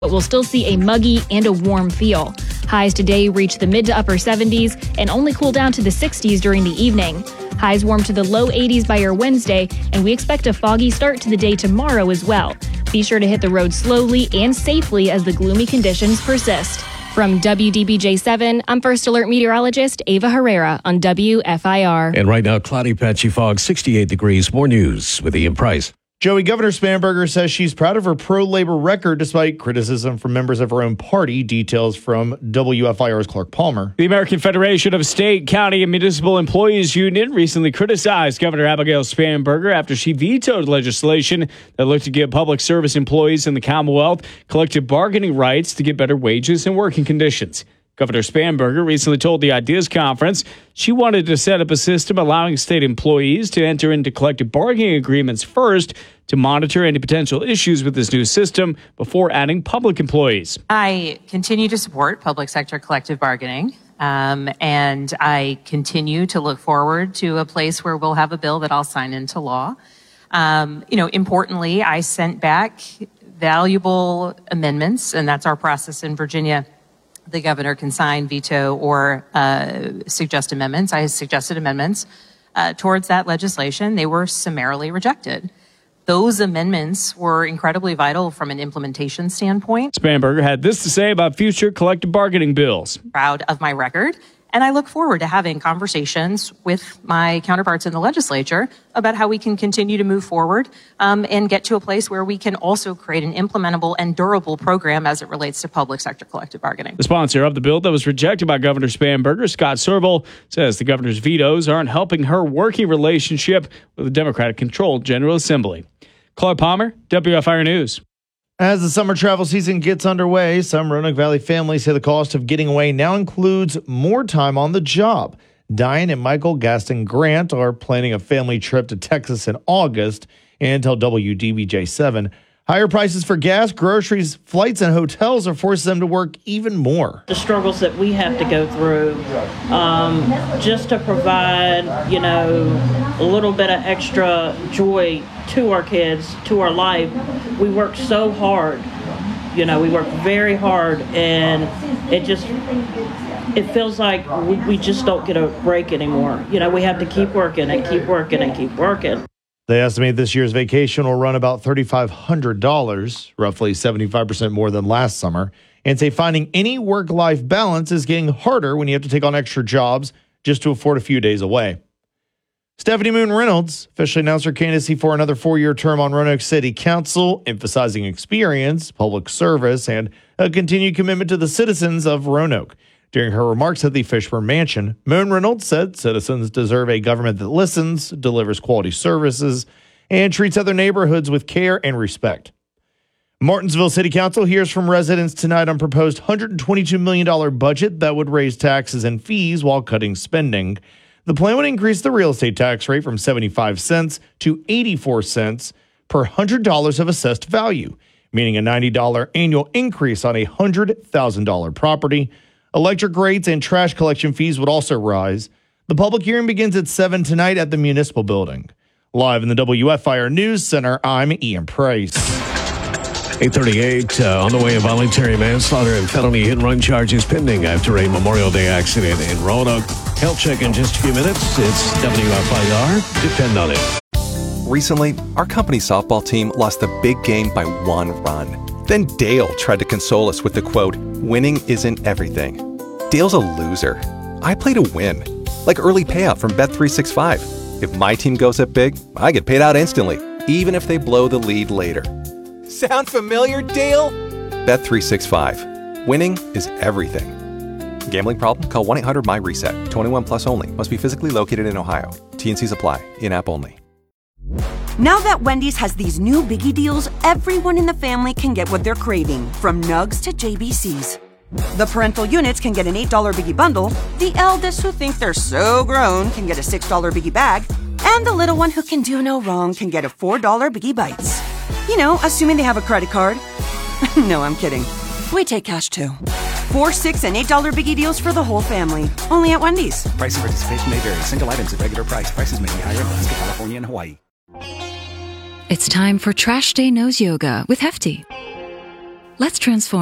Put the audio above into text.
but we'll still see a muggy and a warm feel. Highs today reach the mid to upper 70s and only cool down to the 60s during the evening. Highs warm to the low 80s by your Wednesday, and we expect a foggy start to the day tomorrow as well. Be sure to hit the road slowly and safely as the gloomy conditions persist. From WDBJ7, I'm First Alert meteorologist Ava Herrera on WFIR. And right now, cloudy, patchy fog, 68 degrees. More news with Ian Price. Joey, Governor Spanberger says she's proud of her pro-labor record despite criticism from members of her own party. Details from WFIR's Clark Palmer. The American Federation of State, County, and Municipal Employees Union recently criticized Governor Abigail Spanberger after she vetoed legislation that looked to give public service employees in the Commonwealth collective bargaining rights to get better wages and working conditions. Governor Spanberger recently told the Ideas Conference she wanted to set up a system allowing state employees to enter into collective bargaining agreements first to monitor any potential issues with this new system before adding public employees. I continue to support public sector collective bargaining, and I continue to look forward to a place where we'll have a bill that I'll sign into law. Importantly, I sent back valuable amendments, and that's our process in Virginia. The governor can sign, veto, or suggest amendments. I suggested amendments towards that legislation. They were summarily rejected. Those amendments were incredibly vital from an implementation standpoint. Spanberger had this to say about future collective bargaining bills. Proud of my record, and I look forward to having conversations with my counterparts in the legislature about how we can continue to move forward and get to a place where we can also create an implementable and durable program as it relates to public sector collective bargaining. The sponsor of the bill that was rejected by Governor Spanberger, Scott Serval, says the governor's vetoes aren't helping her working relationship with the Democratic-controlled General Assembly. Clark Palmer, WFIR News. As the summer travel season gets underway, some Roanoke Valley families say the cost of getting away now includes more time on the job. Diane and Michael Gaston Grant are planning a family trip to Texas in August, and tell WDBJ7 higher prices for gas, groceries, flights, and hotels are forcing them to work even more. The struggles that we have to go through just to provide, a little bit of extra joy to our kids, to our life. We work so hard. We work very hard, and it feels like we just don't get a break anymore. We have to keep working and keep working and keep working. They estimate this year's vacation will run about $3,500, roughly 75% more than last summer, and say finding any work-life balance is getting harder when you have to take on extra jobs just to afford a few days away. Stephanie Moon Reynolds officially announced her candidacy for another 4-year term on Roanoke City Council, emphasizing experience, public service, and a continued commitment to the citizens of Roanoke. During her remarks at the Fishburne Mansion, Moon Reynolds said citizens deserve a government that listens, delivers quality services, and treats other neighborhoods with care and respect. Martinsville City Council hears from residents tonight on proposed $122 million budget that would raise taxes and fees while cutting spending. The plan would increase the real estate tax rate from 75 cents to 84 cents per $100 of assessed value, meaning a $90 annual increase on a $100,000 property. Electric rates and trash collection fees would also rise. The public hearing begins at 7 tonight at the Municipal Building. Live in the WFIR News Center, I'm Ian Price. 8:38 on the way of voluntary manslaughter and felony hit-and-run charges pending after a Memorial Day accident in Roanoke. Health check in just a few minutes. It's WFIR. Depend on it. Recently, our company's softball team lost a big game by 1 run. Then Dale tried to console us with the quote, "Winning isn't everything." Dale's a loser. I play to win, like early payout from Bet365. If my team goes up big, I get paid out instantly, even if they blow the lead later. Sound familiar, Dale? Bet365. Winning is everything. Gambling problem? Call 1-800-MY-RESET. 21 plus only. Must be physically located in Ohio. T&Cs apply. In-app only. Now that Wendy's has these new biggie deals, everyone in the family can get what they're craving, from Nugs to JBCs. The parental units can get an $8 biggie bundle, the eldest who think they're so grown can get a $6 biggie bag, and the little one who can do no wrong can get a $4 biggie bites. Assuming they have a credit card. No, I'm kidding. We take cash too. 4, 6, and $8 biggie deals for the whole family. Only at Wendy's. Price and participation may vary. Single items at regular price. Prices may be higher in Alaska, California, and Hawaii. It's time for Trash Day Nose Yoga with Hefty. Let's transform.